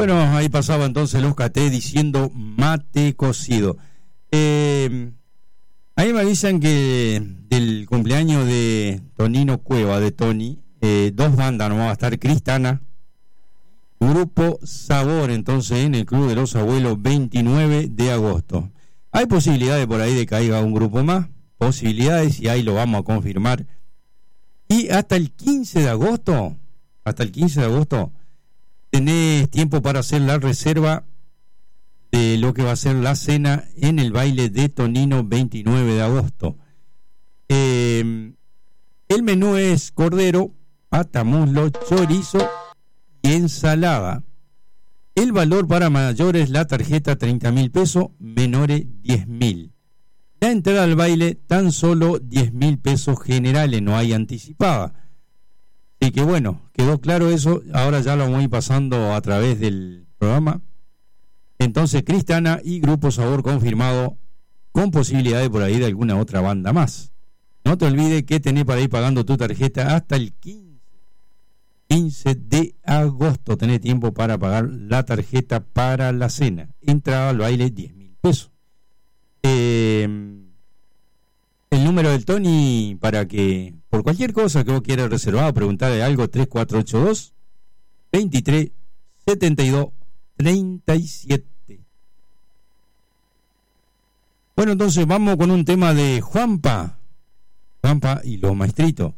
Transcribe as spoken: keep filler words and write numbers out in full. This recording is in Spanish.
Bueno, ahí pasaba entonces los K T diciendo mate cocido. Eh, ahí me avisan que del cumpleaños de Tonino Cueva, de Tony, eh, dos bandas nomás va a estar: Cristana, Grupo Sabor, entonces en el Club de los Abuelos, veintinueve de agosto. Hay posibilidades por ahí de que haya un grupo más, posibilidades, y ahí lo vamos a confirmar. Y hasta el quince de agosto, hasta el quince de agosto, tenés tiempo para hacer la reserva de lo que va a ser la cena en el baile de Tonino, veintinueve de agosto. Eh, el menú es cordero, pata, muslo, chorizo y ensalada. El valor para mayores, la tarjeta treinta mil pesos, menores diez mil. La entrada al baile tan solo diez mil pesos generales, no hay anticipada. Así que bueno, quedó claro eso. Ahora ya lo vamos a ir pasando a través del programa. Entonces, Cristana y Grupo Sabor confirmado, con posibilidades por ahí de alguna otra banda más. No te olvides que tenés para ir pagando tu tarjeta hasta el quince de agosto. Tenés tiempo para pagar la tarjeta para la cena. Entrada al baile diez mil pesos. Eh, el número del Tony para que por cualquier cosa que vos quieras reservar o preguntarle algo, tres cuatro ocho dos, veintitrés, setenta y dos, treinta y siete. Bueno, entonces vamos con un tema de Juanpa Juanpa y los Maestritos.